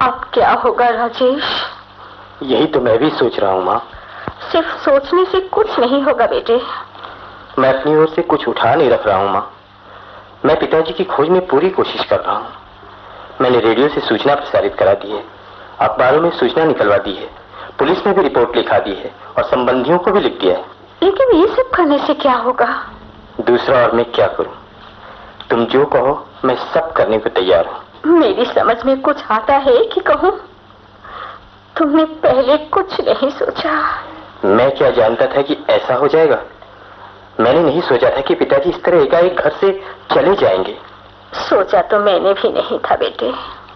अब क्या होगा राजेश? यही तो मैं भी सोच रहा हूँ माँ। सिर्फ सोचने से कुछ नहीं होगा बेटे। मैं अपनी ओर से कुछ उठा नहीं रख रहा हूँ माँ। मैं पिताजी की खोज में पूरी कोशिश कर रहा हूँ। मैंने रेडियो से सूचना प्रसारित करा दी है, अखबारों में सूचना निकलवा दी है, पुलिस में भी रिपोर्ट लिखा दी है और संबंधियों को भी लिख दिया है। लेकिन ये सब करने से क्या होगा? दूसरा और मैं क्या करूँ? तुम जो कहो मैं सब करने को तैयार हूँ। मेरी समझ में कुछ आता है कि कहूँ? तुमने पहले कुछ नहीं सोचा। मैं क्या जानता था कि ऐसा हो जाएगा? मैंने नहीं सोचा था कि पिताजी इस तरह एकाएक घर से चले जाएंगे। सोचा तो मैंने भी नहीं था बेटे,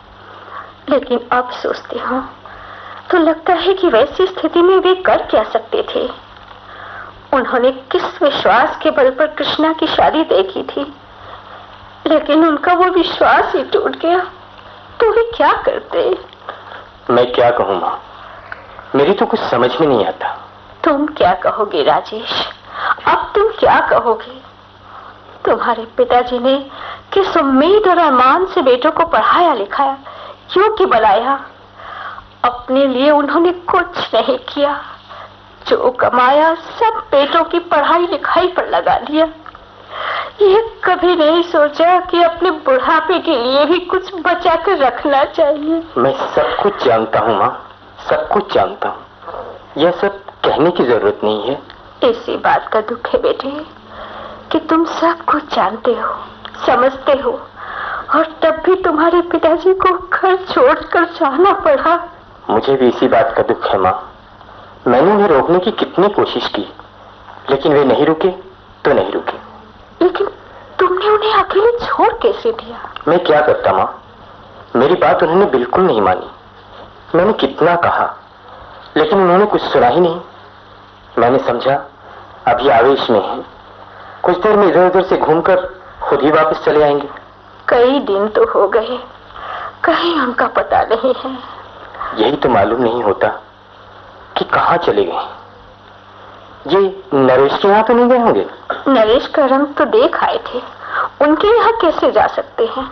लेकिन अब सोचती हूँ तो लगता है कि वैसी स्थिति में वे कर क्या सकते थे। उन्होंने किस विश्वास के बल पर कृष्णा की शादी तय की थी, लेकिन उनका वो विश्वास ही टूट गया तो वे क्या करते? मैं क्या कहूँ माँ, मेरी तो कुछ समझ में नहीं आता। तुम क्या कहोगे राजेश? अब तुम क्या कहोगे? तुम्हारे पिताजी ने किस उम्मीद और अरमान से बेटों को पढ़ाया लिखाया, योग्य बनाया। अपने लिए उन्होंने कुछ नहीं किया। जो कमाया सब बेटों की पढ़ाई लिखाई पर लगा दिया। ये कभी नहीं सोचा कि अपने बुढ़ापे के लिए भी कुछ बचा कर रखना चाहिए। मैं सब कुछ जानता हूँ माँ, सब कुछ जानता हूँ। यह सब कहने की जरूरत नहीं है। इसी बात का दुख है बेटे कि तुम सब कुछ जानते हो, समझते हो, और तब भी तुम्हारे पिताजी को घर छोड़कर जाना पड़ा। मुझे भी इसी बात का दुख है माँ। मैंने उन्हें रोकने की कितनी कोशिश की, लेकिन वे नहीं रुके तो नहीं रुके। लेकिन तुमने उन्हें अकेले छोड़ कैसे दिया? मैं क्या करता माँ, मेरी बात उन्होंने बिल्कुल नहीं मानी। मैंने कितना कहा, लेकिन उन्होंने कुछ सुना ही नहीं। मैंने समझा अभी आवेश में है, कुछ देर में इधर उधर से घूमकर खुद ही वापस चले आएंगे। कई दिन तो हो गए, कहीं उनका पता नहीं है। यही तो मालूम नहीं होता कि कहाँ चले गए। ये नरेश के यहाँ तो नहीं गए होंगे? नरेश का रंग तो देख आए थे, उनके यहाँ कैसे जा सकते हैं?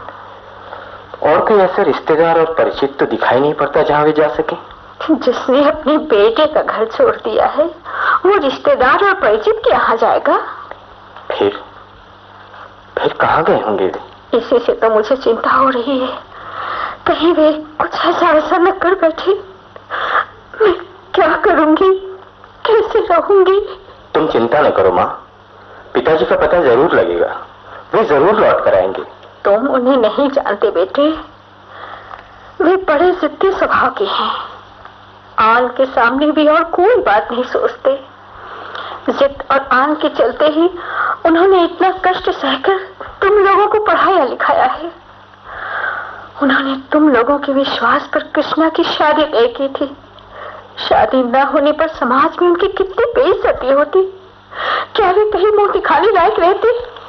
और कोई ऐसा रिश्तेदार और परिचित तो दिखाई नहीं पड़ता जहाँ वे जा सके। जिसने अपने बेटे का घर छोड़ दिया है वो रिश्तेदार और परिचित के यहाँ जाएगा? फिर कहाँ गए होंगे वे? इसी से तो मुझे चिंता हो रही है, कहीं वे कुछ ऐसा वैसा न कर बैठे। मैं क्या करूंगी, कैसे रहूंगी? तुम चिंता न करो माँ, पिताजी का पता जरूर लगेगा, वे जरूर लौट कर आएंगे। तुम उन्हें नहीं जानते बेटे, वे बड़े जिद्दी स्वभाव के हैं। आन के सामने भी और कोई बात नहीं सोचते। जिद और आन के चलते ही उन्होंने इतना कष्ट सहकर तुम लोगों को पढ़ाया लिखाया है। उन्होंने तुम लोगों के विश्वास पर कृष्णा की शादी तय की थी। शादी न होने पर समाज में उनकी कितनी बेइज्जती होती। क्या वे कहीं मुंह दिखाने लायक रहती?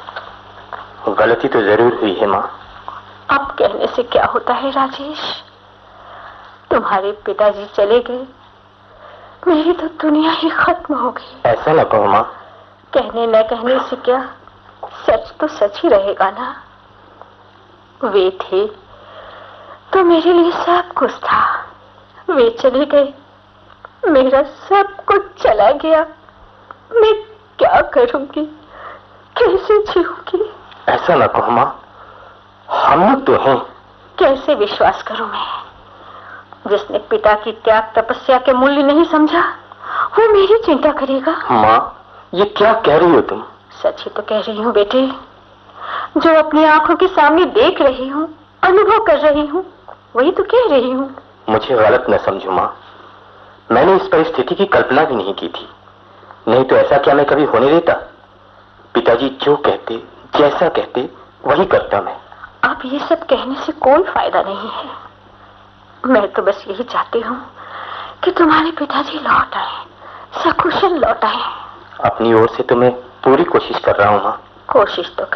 गलती तो जरूर हुई है माँ। अब कहने से क्या होता है राजेश, तुम्हारे पिताजी चले गए, मेरी तो दुनिया ही खत्म हो गई। ऐसा न कहो माँ। कहने न कहने से क्या, सच तो सच ही रहेगा ना। वे थे तो मेरे लिए सब कुछ था, वे चले गए, मेरा सब कुछ चला गया। मैं क्या करूंगी, कैसे जीऊंगी? ऐसा न कहो माँ, हम तो हैं। कैसे विश्वास करूं मैं? जिसने पिता की त्याग तपस्या के मूल्य नहीं समझा वो मेरी चिंता करेगा। माँ ये क्या कह रही हो तुम? सच ही तो कह रही हूँ बेटे, जो अपनी आंखों के सामने देख रही हूँ, अनुभव कर रही हूँ, वही तो कह रही हूँ। मुझे गलत न समझो माँ, मैंने इस परिस्थिति की कल्पना भी नहीं की थी। नहीं तो ऐसा क्या मैं कभी होने देता? पिताजी जो कहते, जैसा कहते वही करता मैं। अब ये सब कहने से कोई फायदा नहीं है। मैं तो बस यही चाहती हूँ कि तुम्हारे पिताजी लौट आए, सकुशल लौट आए। अपनी ओर से तो मैं पूरी कोशिश कर रहा हूँ माँ। कोशिश तो